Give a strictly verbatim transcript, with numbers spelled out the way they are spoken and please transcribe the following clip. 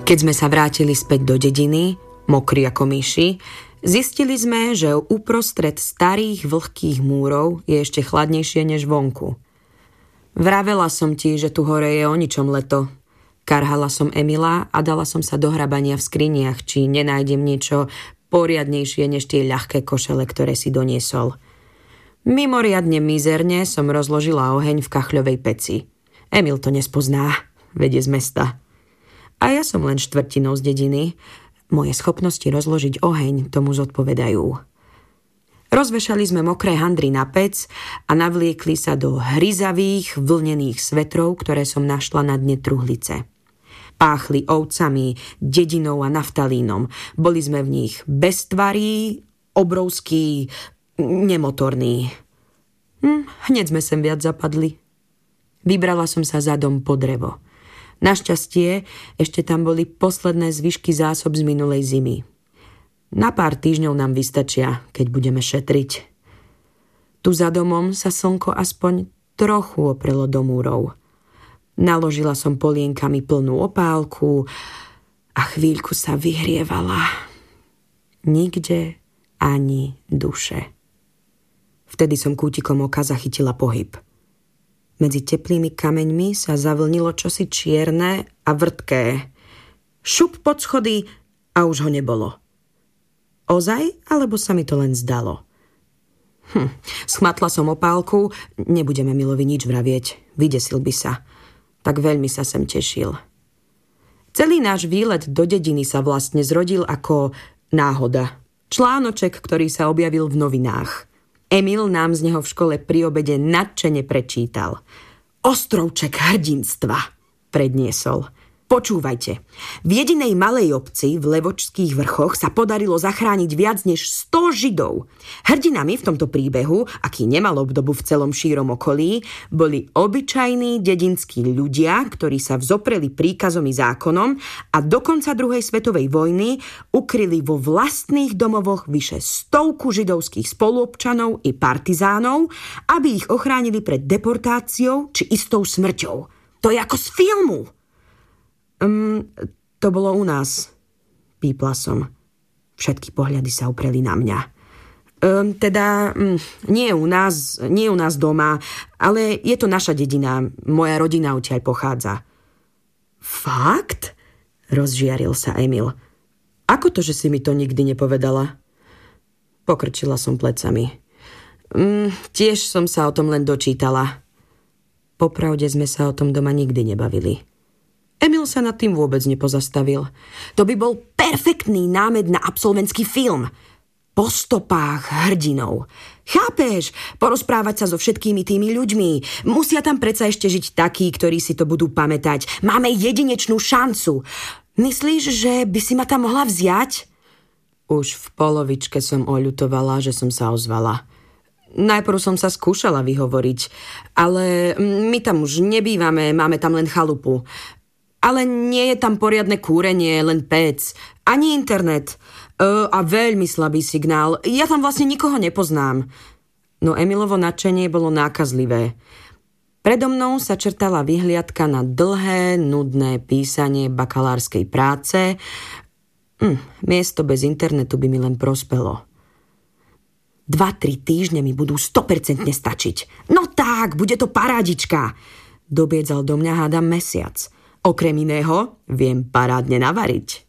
Keď sme sa vrátili späť do dediny, mokrí ako myši, zistili sme, že uprostred starých vlhkých múrov je ešte chladnejšie než vonku. Vravela som ti, že tu hore je o ničom leto. Karhala som Emila a dala som sa do hrabania v skriniach, či nenájdem niečo poriadnejšie než tie ľahké košele, ktoré si doniesol. Mimoriadne mizerne som rozložila oheň v kachľovej peci. Emil to nespozná, vedie z mesta. A ja som len štvrtinou z dediny. Moje schopnosti rozložiť oheň tomu zodpovedajú. Rozvešali sme mokré handry na pec a navliekli sa do hryzavých vlnených svetrov, ktoré som našla na dne truhlice. Páchli ovcami, dedinou a naftalínom. Boli sme v nich beztvarí, obrovskí, nemotorní. Hm, hneď sme sem viac zapadli. Vybrala som sa za dom po drevo. Našťastie ešte tam boli posledné zvyšky zásob z minulej zimy. Na pár týždňov nám vystačia, keď budeme šetriť. Tu za domom sa slnko aspoň trochu oprelo do múrov. Naložila som polienkami plnú opálku a chvíľku sa vyhrievala. Nikde ani duše. Vtedy som kútikom oka zachytila pohyb. Medzi teplými kameňmi sa zavlnilo čosi čierne a vrtké. Šup pod schody a už ho nebolo. Ozaj, alebo sa mi to len zdalo? Hm, schmatla som opálku, nebudeme Milovi nič vravieť, vydesil by sa. Tak veľmi sa sem tešil. Celý náš výlet do dediny sa vlastne zrodil ako náhoda. Článoček, ktorý sa objavil v novinách. Emil nám z neho v škole pri obede nadšene prečítal. Ostrovček hrdinstva, predniesol. Počúvajte, v jedinej malej obci v Levočských vrchoch sa podarilo zachrániť viac než sto Židov. Hrdinami v tomto príbehu, aký nemal obdobu v celom šírom okolí, boli obyčajní dedinskí ľudia, ktorí sa vzopreli príkazom i zákonom a do konca druhej svetovej vojny ukryli vo vlastných domovoch vyše stovku židovských spoluobčanov i partizánov, aby ich ochránili pred deportáciou či istou smrťou. To je ako z filmu. Um, to bolo u nás, pípla som. Všetky pohľady sa upreli na mňa. Um, teda, um, nie u nás, nie u nás doma, ale je to naša dedina, moja rodina odtiaľ pochádza. Fakt? Rozžiaril sa Emil. Ako to, že si mi to nikdy nepovedala? Pokrčila som plecami. Um, tiež som sa o tom len dočítala. Popravde sme sa o tom doma nikdy nebavili. Emil sa nad tým vôbec nepozastavil. To by bol perfektný námed na absolventský film. Po stopách hrdinov. Chápeš? Porozprávať sa so všetkými tými ľuďmi. Musia tam predsa ešte žiť takí, ktorí si to budú pamätať. Máme jedinečnú šancu. Myslíš, že by si ma tam mohla vziať? Už v polovičke som oľutovala, že som sa ozvala. Najprv som sa skúšala vyhovoriť, ale my tam už nebývame, máme tam len chalupu. Ale nie je tam poriadne kúrenie, len pec, ani internet. E, a veľmi slabý signál. Ja tam vlastne nikoho nepoznám. No Emilovo nadšenie bolo nákazlivé. Predo mnou sa črtala vyhliadka na dlhé, nudné písanie bakalárskej práce. Hm, miesto bez internetu by mi len prospelo. Dva, tri týždne mi budú sto percent stačiť. No tak, bude to parádička. Dobiedzal do mňa hádam mesiac. Okrem iného, viem parádne navariť.